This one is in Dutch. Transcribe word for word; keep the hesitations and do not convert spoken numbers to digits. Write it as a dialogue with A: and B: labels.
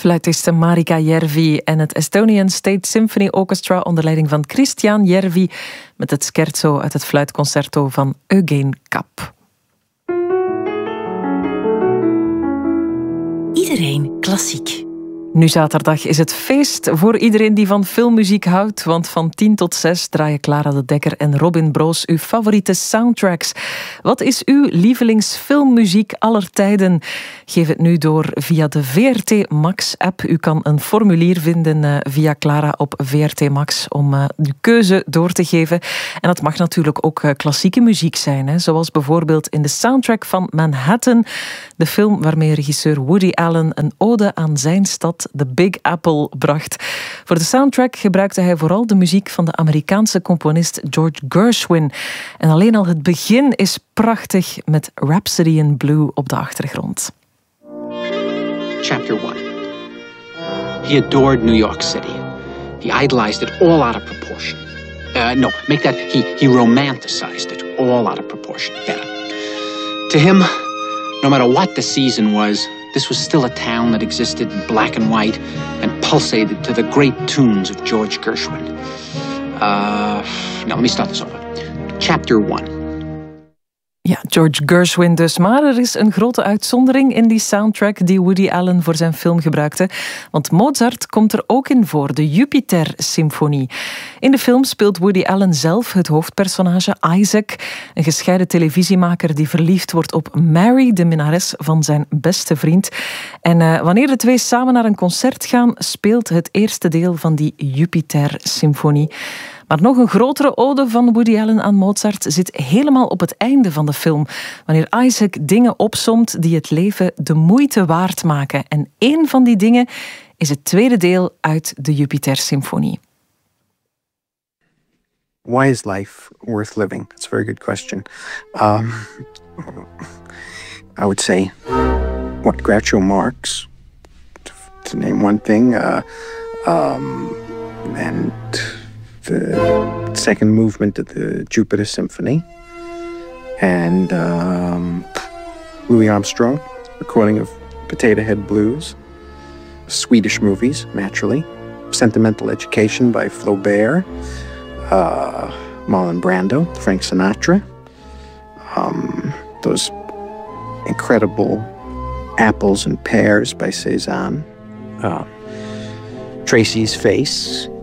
A: fluitiste Marika Järvi en het Estonian State Symphony Orchestra onder leiding van Kristjan Järvi met het scherzo uit het fluitconcerto van Eugen Kapp.
B: Iedereen klassiek.
A: Nu zaterdag is het feest voor iedereen die van filmmuziek houdt, want van tien tot zes draaien Clara de Dekker en Robin Broos uw favoriete soundtracks. Wat is uw lievelingsfilmmuziek aller tijden? Geef het nu door via de V R T Max-app. U kan een formulier vinden via Clara op V R T Max om uw keuze door te geven. En dat mag natuurlijk ook klassieke muziek zijn, hè? Zoals bijvoorbeeld in de soundtrack van Manhattan, de film waarmee regisseur Woody Allen een ode aan zijn stad, The Big Apple, bracht. Voor de soundtrack gebruikte hij vooral de muziek van de Amerikaanse componist George Gershwin. En alleen al het begin is prachtig met Rhapsody in Blue op de achtergrond.
C: Chapter one. He adored New York City. He idolized it all out of proportion. Uh, no, make that, he, he romanticized it all out of proportion. Better. To him, no matter what the season was, this was still a town that existed in black and white and pulsated to the great tunes of George Gershwin. Uh, now, let me start this over. Chapter one.
A: Ja, George Gershwin dus. Maar er is een grote uitzondering in die soundtrack die Woody Allen voor zijn film gebruikte. Want Mozart komt er ook in voor, de Jupiter-symfonie. In de film speelt Woody Allen zelf het hoofdpersonage Isaac, een gescheiden televisiemaker die verliefd wordt op Mary, de minnares van zijn beste vriend. En uh, wanneer de twee samen naar een concert gaan, speelt het eerste deel van die Jupiter-symfonie. Maar nog een grotere ode van Woody Allen aan Mozart zit helemaal op het einde van de film, wanneer Isaac dingen opsomt die het leven de moeite waard maken. En één van die dingen is het tweede deel uit de Jupiter-symfonie.
D: Why is life worth living? That's a very good question. Um, I would say, what, Groucho Marx, to name one thing, uh, um, and the second movement of the Jupiter Symphony, and um, Louis Armstrong, recording of Potato Head Blues, Swedish movies, naturally, Sentimental Education by Flaubert, uh, Marlon Brando, Frank Sinatra, um, those incredible Apples and Pears by Cézanne, uh, Tracy's Face